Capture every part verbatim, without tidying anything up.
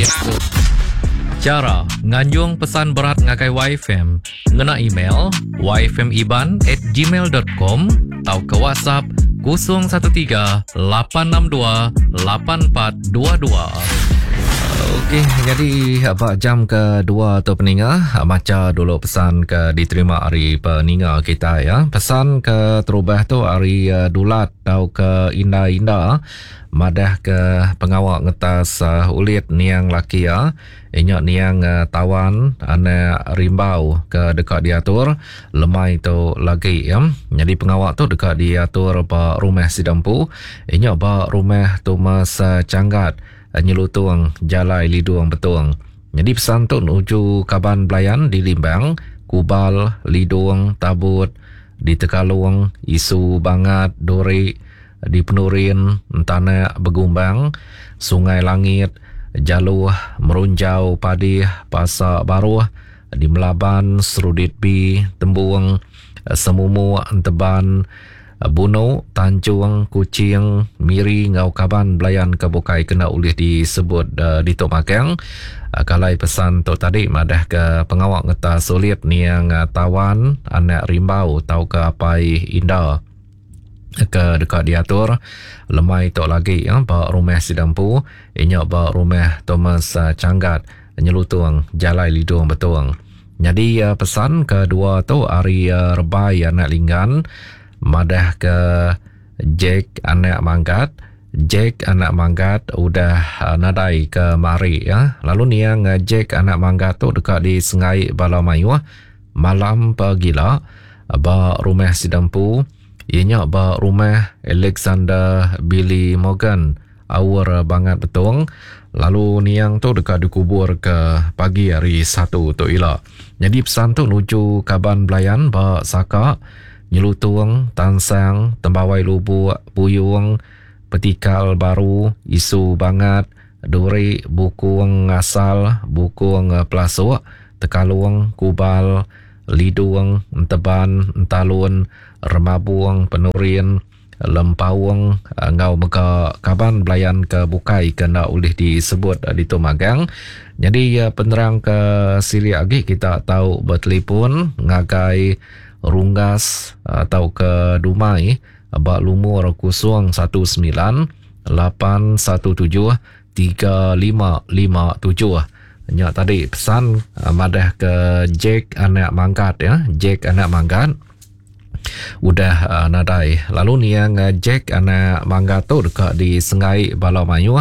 Cara nganjung pesan berat ngagai Y F M ngena email y f m iban at gmail dot com atau ke WhatsApp kosong satu tiga lapan enam dua lapan empat dua dua. Okey, jadi apa jam kedua tu peninga baca dulu pesan ke diterima hari peninga kita ya. Pesan ke terubah tu hari uh, dulat atau ke indah-indah madah ke pengawak ngetas uh, ulit niang laki ya. Inyok niang uh, tawan ana rimbau ke dekat diatur lemai tu lagi ya. Jadi pengawak tu dekat diatur ba rumah sidampu. Inyok ba rumah tu mas uh, canggat nyelutung jalai liduang betung. Jadi pesan tu menuju Kaban Belayan di Limbang, Kubal, Lidung, Tabut, di Tekalung, Isu Bangat, Dori, di Penurin, Tanah Begumbang, Sungai Langit, Jaluh, Merunjau, Padih, Pasar Baru, di Melaban, Serudit B, Tembuang, Semumu, Teban, Buno, Tanjung, Kucing, Miri, Ngau Kaban, Belayan, Kebukai kena ulih disebut uh, di Tok Makang. Uh, kalai pesan tu tadi madah ke pengawak ngeta sulit ni yang uh, tawan anak rimbau tau ke apai indah ke dekat diatur lemai tok lagi ya ba rumah sidampu inyok ba rumah Thomas uh, Canggat nyelutung jalai lidung betung. Jadi uh, pesan kedua tu hari uh, rebai anak linggan madah ke Jack anak manggat. Jack anak manggat udah uh, nadai ke mari ya. Lalu ni yang uh, Jack anak manggat tu dekat di Sengai Balamayu malam pagila ba rumah sidampu ianya ba rumah Alexander Billy Morgan awal banget betung. Lalu ni yang tu dekat dikubur ke pagi hari satu tu ila. Jadi pesan tu nuju Kaban Belayan ba Saka Nyelutung, Tansang, Tembawai Lubuk, Puyung, Petikal Baru, Isu Bangat, Duri, Bukung Asal, Bukung Pelasuk, Tekalung, Kubal, Lidung, Enteban, Entalun, Remabuang, Penurin, Lempawang, Ngau Mega Kaban Belayan ke Bukai kena ulih disebut di Tumagang. Jadi penerang ke sili lagi kita tahu bertelefon ngagai Runggas atau ke Dumai bak lumur kosong satu sembilan lapan satu tujuh tiga lima lima tujuh. Nya tadi pesan madah ke Jack anak mangkat ya. Jack anak mangkat udah uh, nadai. Lalu ni yang uh, Jack anak mangkat tu dekat di Sengai Balamayu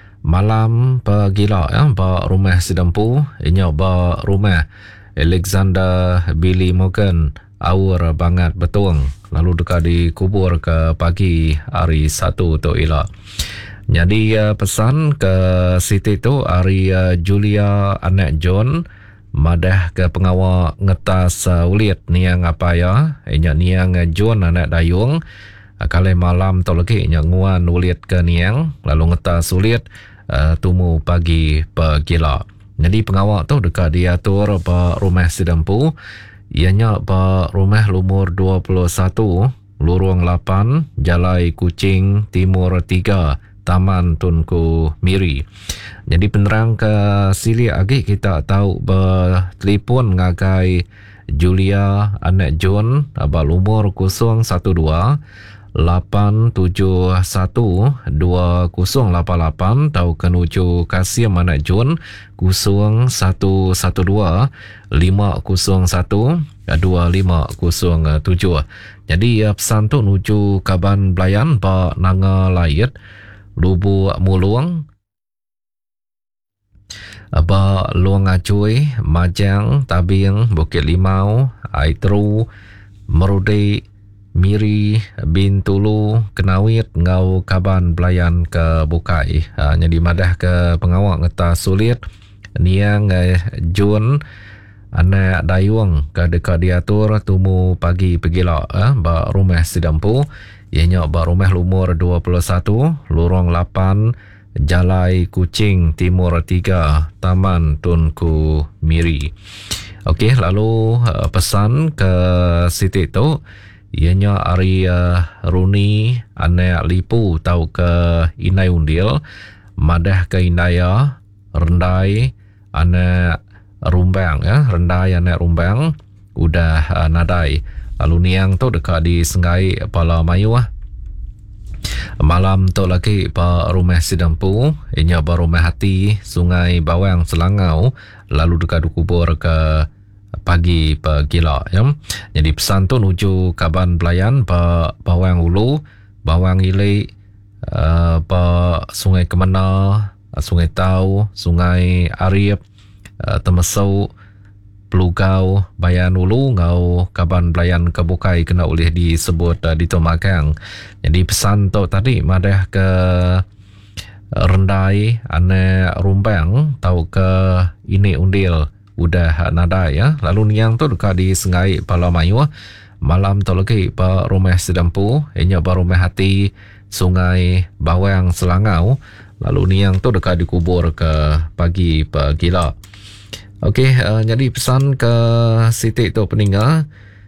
malam pagila ya ba rumah sidampu inya ba rumah Alexander Billy Morgan awal banget betung. Lalu dekat dikubur ke pagi hari satu tu ila. Jadi uh, pesan ke Siti tu hari uh, Julia anak John madah ke pengawal ngetas uh, ulit niang apa ya. Inya niang uh, John anak dayung. Uh, kali malam tu lagi inya nguan ulit ke niang. Lalu ngetas ulit uh, tumu pagi pagila. Jadi pengawal tu dekat diatur ba rumah sidampu. Ianya ba rumah lumur dua puluh satu, lorong lapan, Jalai Kucing, Timur tiga, Taman Tunku Miri. Jadi penerang ke sili lagi kita tahu ba telefon ngagai Julia anak John ba lumur kosong satu dua lapan tujuh satu dua kosong lapan lapan atau kenuju Kasim anak John kosong satu satu dua lima kosong satu dua lima kosong tujuh. Jadi ya, pesan tu nuju Kaban Belayan ba Nanga Layet Lubuk Muluang ba Luang Acuy Majang Tabing Bukit Limau Aitru Merudi Miri Bintulu Kenawit Ngau Kaban Belayan ke Bukai. Ha, jadi madah ke pengawak ngeta sulit niang eh, Jun anak dayung ke dekat diatur tumu pagi pegila eh, ba rumah sidampu ianya ba rumah lumur dua puluh satu lorong lapan Jalai Kucing Timur tiga Taman Tunku Miri. Okey, lalu uh, pesan ke Siti tu ianya Ari uh, Runi anak Lipu tau ke Inai Undil madah ke Indaya Rendai anak Rumbang ya, Rendai anak Rumbang udah uh, nadai. Lalu niang tu dekat di Sengai Pala Mayu ah. Malam tu lagi pa Rumah Sidampu, inya ba Rumah Hati Sungai Bawang Selangau, lalu dekat kubur ke pagi pa gila ya. Jadi pesan tu nuju Kaban Belayan pa Bawang Ulu, Bawang Ile, uh, pa Sungai Kemana, Sungai Tau, Sungai Ariep, uh, Temesau, Pelugau, Bayan Ulu, ngau Kaban Belayan Kebukai kena oleh disebut uh, di Tomakang. Jadi pesan tu tadi madah ke Rendai ane Rumbang tau ke ini undil udah nadai ya. Lalu niang tu dekat di Sengai Pala Mayu. Malam tu lagi pa Rumah Sidampu, inya ba Rumah Hati Sungai Bawang Selangau. Lalu niang tu dekat dikubur ke pagi pa gila. Okey, uh, jadi pesan ke Siti tu peninggal,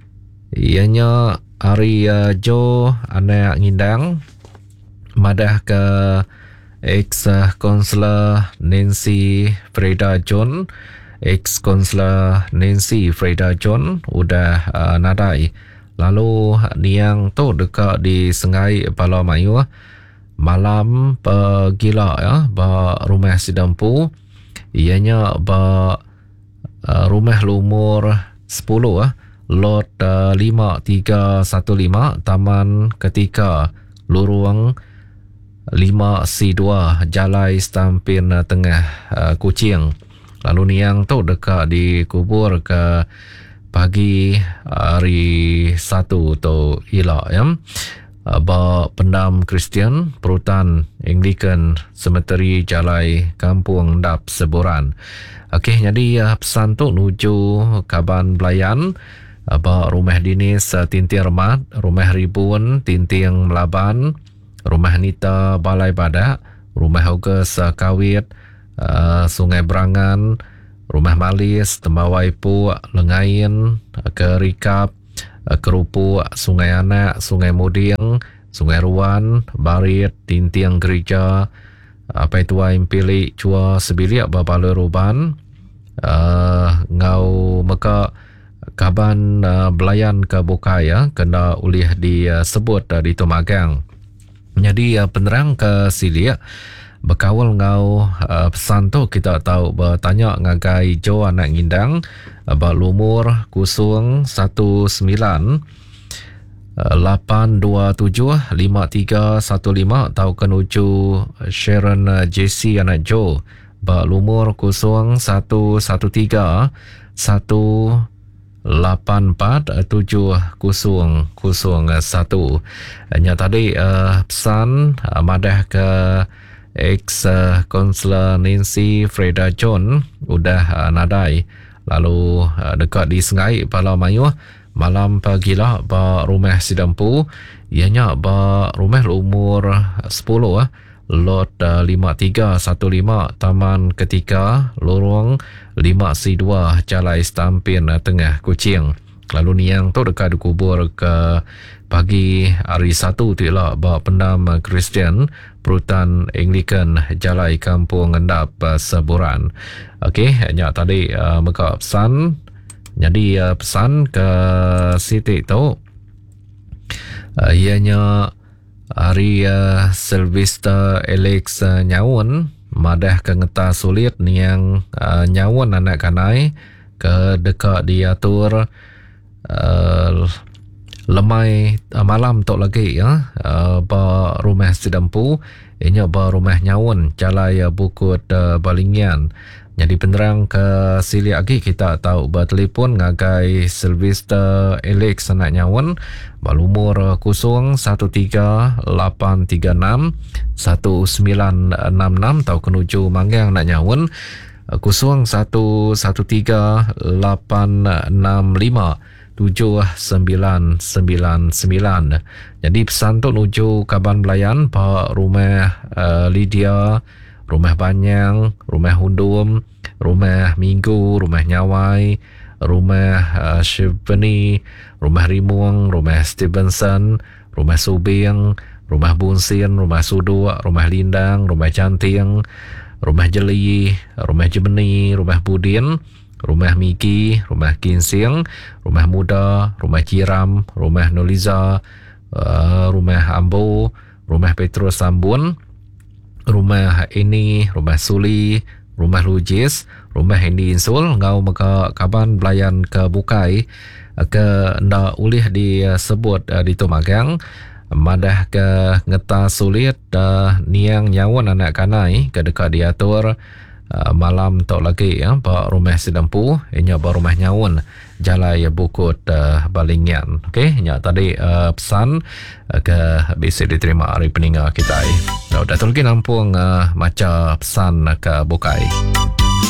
ianya Ari uh, Jo anak ngindang, madah ke ex uh, konselor Nancy Freda John, ex konselor Nancy Freda John udah uh, nadai. Lalu niang tu dekat di Sengai Pala Mayu, malam pegila ya, ba Rumah Sidampu, ianya ba Uh, Rumah Lumur sepuluh ah, lot uh, lima tiga satu lima, Taman Ketika, Lorong lima C dua, Jalai Stampin uh, Tengah, uh, Kuching. Lalu niang tu dekat di kubur ke pagi hari satu tu ila ya. Uh, ba Pendam Kristian, Perutan Anglican Cemetery, Jalai Kampung Dap Seburan. Okey, jadi uh, pesan tu nuju Kaban Belayan, uh, ba Rumah Dinis uh, Tinting Remat, Rumah Ribun Tinting Melaban, Rumah Nita Balai Badak, Rumah Hoges uh, Kawit, uh, Sungai Berangan, Rumah Malis, Tembawai Pu, Lengain, uh, Kerikap, uh, Kerupu, Sungai Anak, Sungai Muding, Sungai Ruan, Barit, Tinting Gereja, apa itu Impili Cua Sebiliak Bapala Ruban, uh, ngau maka Kaban uh, Belayan ke Bukai ya, kena ulih disebut uh, di Tomagang. Jadi uh, penerang ke Silia berkawal ngau uh, pesan tu kita tahu bertanya ngagai Jo anak ngindang uh, berlumur kusung satu sembilan lapan dua tujuh lima tiga satu lima, atau kenuju Sharon J C anak Jo berlumur kosong satu satu tiga satu lapan empat tujuh kosong kosong satu. Hanya tadi uh, pesan uh, madah ke ex uh, konselor Nancy Freda John udah uh, nadai. Lalu uh, dekat di Sengai Pala Mayu, malam pagilah ba Rumah Sidampu, ianya ba Rumah Umur sepuluh ah, lot uh, lima tiga satu lima, Taman Ketika, Lorong lima C dua, Jalai Stampin uh, Tengah, Kuching. Lalu niang tu dekat dikubur ke pagi hari satu tu ialah ba Pendam Kristian, Perutan Anglican, Jalai Kampung Endap uh, Seburan. Okey, hanya tadi uh, mereka pesan. Jadi uh, pesan ke Siti tu uh, ianya hari uh, Sylvester Alex uh, Nyawun, madah ke ngeta sulit niang uh, Nyawun anak kanai ke dekat diatur uh, lemai uh, malam tu lagi ya, uh, ba Rumah Sidampu, ianya ba Rumah Nyawun, Jalai uh, Bukut uh, Balingian. Jadi penerang ke sili lagi kita tahu bertelefon ngagai Sylvester Alex anak Nyawun berumur kosong satu tiga lapan tiga enam satu sembilan enam enam, atau kenuju Manggang anak Nyawun kosong satu satu tiga lapan enam lima tujuh sembilan sembilan sembilan. Jadi pesan tu nuju Kaban Belayan, Pak Rumah uh, Lydia, Rumah Banyang, Rumah Hundum, Rumah Minggu, Rumah Nyawai, Rumah uh, Shivani, Rumah Rimung, Rumah Stevenson, Rumah Subing, Rumah Bunsin, Rumah Sudu, Rumah Lindang, Rumah Canting, Rumah Jeli, Rumah Jemeni, Rumah Budin, Rumah Miki, Rumah Kinsing, Rumah Muda, Rumah Kiram, Rumah Noliza, uh, Rumah Ambo, Rumah Petrus Sambun, Rumah Ini, Rumah Suli, Rumah Lujis, Rumah Ini Insul, ngau maka kaban belayan ke Bukai, ke nda ulih disebut uh, di Tumagang, madah ke ngeta sulit uh, niang nyawan anak kanai ke dekat diatur uh, malam tok lagi ya pak rumah sedempu inya ba rumah nyawan jalai bukut uh, balingian. Okey nya tadi uh, pesan uh, ke bisa diterima dari peninga kita. Dah dah tulki nampung uh, maca pesan ke Bukai.